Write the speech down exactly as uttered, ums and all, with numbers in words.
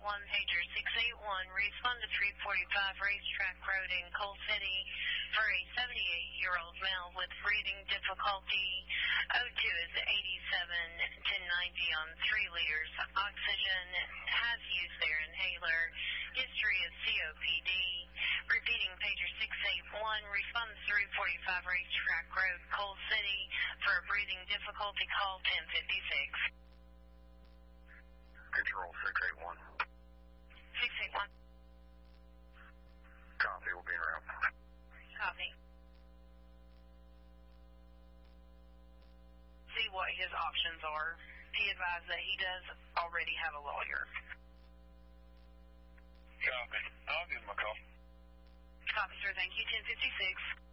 one, pager six eight one, respond to three forty-five Racetrack Road in Coal City for a seventy-eight-year-old male with breathing difficulty. O two is eighty-seven to ninety on three liters. Oxygen, has used their inhaler. History of C O P D. Repeating pager six eight one, respond to three forty-five Racetrack Road, Coal City for a breathing difficulty. Call ten fifty-six. Control six eight one. six eight one. Copy, we'll be en route. Copy. See what his options are. He advised that he does already have a lawyer. Copy. I'll give him a call. Copy, sir. Thank you. ten fifty-six.